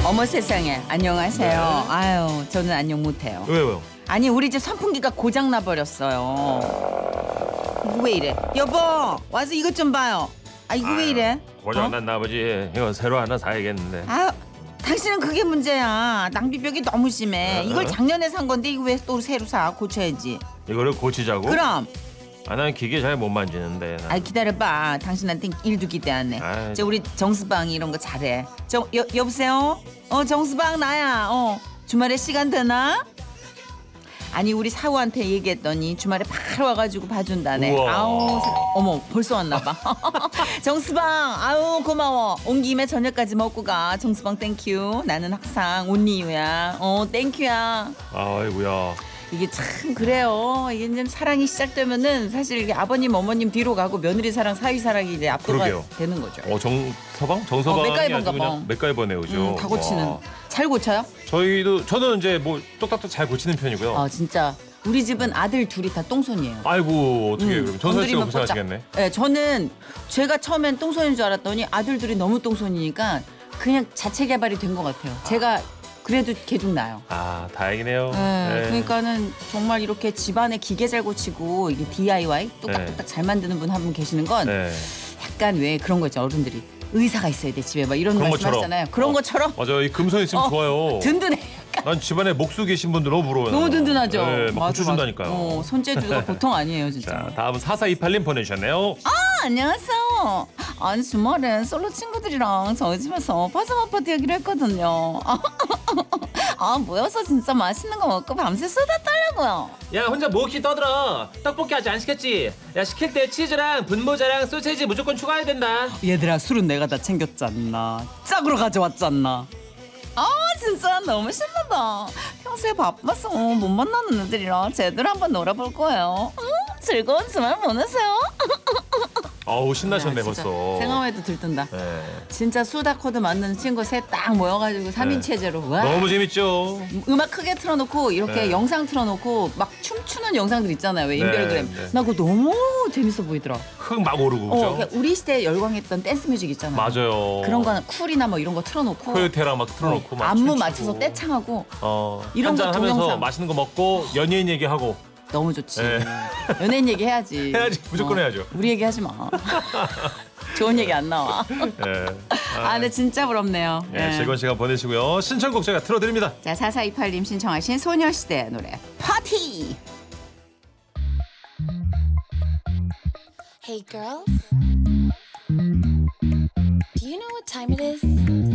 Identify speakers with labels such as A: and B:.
A: 어머 세상에 안녕하세요.
B: 네.
A: 아유 저는 안녕 못해요.
B: 왜요?
A: 아니 우리 집 선풍기가 고장 나 버렸어요. 이거 왜 이래? 여보 와서 이것 좀 봐요. 아 이거 왜 이래?
B: 고장 났나 아버지. 이거 새로 하나 사야겠는데.
A: 아 당신은 그게 문제야. 낭비벽이 너무 심해. 이걸 작년에 산 건데 이거 왜 또 새로 사? 고쳐야지.
B: 이거를 고치자고?
A: 그럼.
B: 난 기계 잘 못 만지는데.
A: 아 기다려봐. 당신한테 일도 기대 안 해.
B: 아이.
A: 저 우리 정수방이 이런 거 잘해. 여보세요? 정수방 나야. 주말에 시간 되나? 아니 우리 사우한테 얘기했더니 주말에 바로 와가지고 봐준다네.
B: 우와.
A: 아우 어머 벌써 왔나 봐. 정수방 아우 고마워. 온 김에 저녁까지 먹고 가. 정수방 땡큐. 나는 항상 온리유야. 땡큐야.
B: 아이고야.
A: 이게 참 그래요. 이게 이제 사랑이 시작되면은 사실 이게 아버님 어머님 뒤로 가고 며느리 사랑 사위 사랑이 이제 압도가
B: 그러게요.
A: 되는 거죠.
B: 정서방이
A: 맥가이버인가
B: 아주 그냥
A: 봐.
B: 맥가이버네요, 그죠?
A: 다 고치는. 잘 고쳐요?
B: 저는 이제 뭐 똑딱똑 잘 고치는 편이고요.
A: 아 진짜 우리 집은 아들 둘이 다 똥손이에요.
B: 아이고 어떻게 그럼 전설 씨가
A: 건드리면
B: 고생하시겠네.
A: 네, 저는 제가 처음엔 똥손인 줄 알았더니 아들들이 너무 똥손이니까 그냥 자체 개발이 된 것 같아요. 제가 그래도 개중 나요.
B: 아 다행이네요.
A: 네, 그러니까는 정말 이렇게 집안에 기계 잘 고치고 이게 DIY 뚝딱뚝딱 잘 만드는 분 한 분 계시는 건
B: 네.
A: 약간 왜 그런 거 있죠. 어른들이 의사가 있어야 돼 집에 막 이런
B: 그런
A: 말씀
B: 것처럼.
A: 하잖아요. 그런 것처럼
B: 맞아요. 이 금손 있으면 좋아요.
A: 든든해.
B: 난 집안에 목수 계신 분들 너무 부러워요.
A: 너무 든든하죠.
B: 네, 막 고쳐준다니까요.
A: 손재주가 보통 아니에요 진짜.
B: 자, 다음은 4428님 보내주셨네요.
A: 안녕하세요. 아니 주말엔 솔로 친구들이랑 저희 집에서 파자마 파티 하기로 했거든요. 모여서 진짜 맛있는 거 먹고 밤새 수다 떨려고요.
C: 야 혼자 뭐키 떠들어. 떡볶이 아직 안 시켰지? 야 시킬 때 치즈랑 분모자랑 소세지 무조건 추가해야 된다.
A: 얘들아 술은 내가 다 챙겼잖아. 짝으로 가져왔잖아. 진짜 너무 신나다. 평소에 바빠서 못 만나는 애들이랑 제대로 한번 놀아볼 거예요. 즐거운 주말 보내세요.
B: 어우 신나셨네
A: 야, 진짜
B: 벌써.
A: 생각해도 들뜬다.
B: 네.
A: 진짜 수다 코드 맞는 친구 셋 딱 모여가지고 3인
B: 네.
A: 체제로 와.
B: 너무 재밌죠.
A: 음악 크게 틀어놓고 이렇게
B: 네.
A: 영상 틀어놓고 막 춤추는 영상들 있잖아요. 왜 인별그램.
B: 네.
A: 나 그거 너무 재밌어 보이더라.
B: 흥 막 오르고 그죠.
A: 그러니까 우리 시대에 열광했던 댄스 뮤직 있잖아요.
B: 맞아요.
A: 그런 거는 쿨이나 뭐 이런 거 틀어놓고
B: 코요테랑 막 틀어놓고 막
A: 안무
B: 춤추고.
A: 맞춰서 떼창하고 이런
B: 한잔
A: 거
B: 하면서
A: 동영상.
B: 맛있는 거 먹고 연예인 얘기하고
A: 너무 좋지.
B: 네.
A: 연예인 얘기 해야지.
B: 해야지. 무조건 해야죠.
A: 우리 얘기 하지 마. 좋은 얘기 안 나와.
B: 네.
A: 근데 진짜 부럽네요.
B: 네,
A: 네.
B: 즐거운 시간 보내시고요. 신청곡 제가 틀어드립니다.
A: 자 4428님 신청하신 소녀시대 노래 파티.
D: Hey girls, do you know what time it is?